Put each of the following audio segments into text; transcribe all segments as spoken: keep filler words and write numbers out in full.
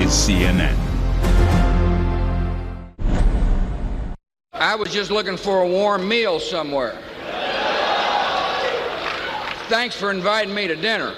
is C N N. I was just looking for a warm meal somewhere. Thanks for inviting me to dinner.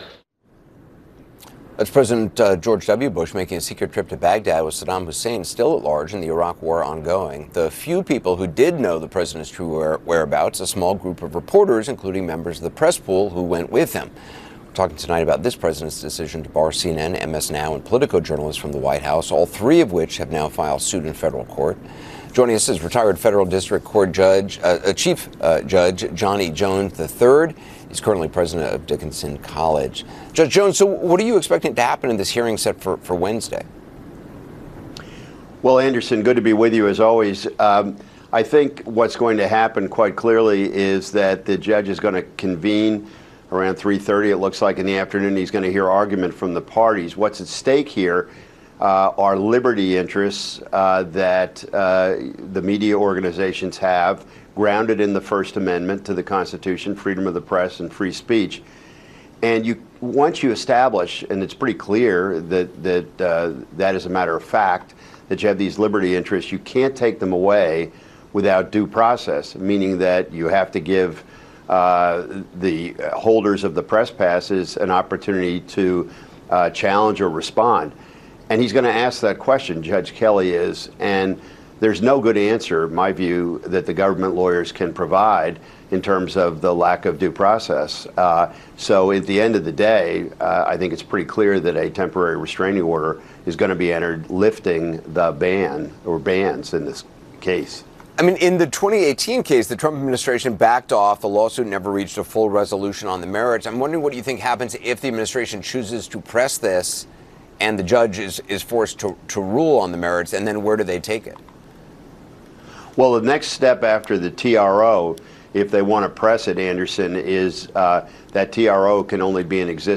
That's President uh, George W. Bush making a secret trip to Baghdad with Saddam Hussein still at large and the Iraq War ongoing. The few people who did know the president's true where- whereabouts, a small group of reporters, including members of the press pool who went with him. We're talking tonight about this president's decision to bar C N N, M S Now, and Politico journalists from the White House, all three of which have now filed suit in federal court. Joining us is retired federal district court judge, uh, Chief uh, Judge John E. Jones the third. He's currently president of Dickinson College. Judge Jones, so what are you expecting to happen in this hearing set for, for Wednesday? Well, Anderson, good to be with you as always. Um, I think what's going to happen quite clearly is that the judge is going to convene around three thirty. It looks like in the afternoon he's going to hear argument from the parties. What's at stake here uh, are liberty interests uh, that uh, the media organizations have, grounded in the First Amendment to the Constitution, freedom of the press and free speech. And you, once you establish, and it's pretty clear that that uh, that is a matter of fact, that you have these liberty interests, you can't take them away without due process, meaning that you have to give uh, the holders of the press passes an opportunity to uh, challenge or respond. And he's going to ask that question, Judge Kelly is, and there's no good answer, in my view, that the government lawyers can provide in terms of the lack of due process. Uh, so at the end of the day, uh, I think it's pretty clear that a temporary restraining order is going to be entered lifting the ban or bans in this case. I mean, in the twenty eighteen case, the Trump administration backed off. The lawsuit never reached a full resolution on the merits. I'm wondering what you think happens if the administration chooses to press this and the judge is, is forced to, to rule on the merits, and then where do they take it? Well, the next step after the T R O, if they want to press it, Anderson, is uh, that T R O can only be in existence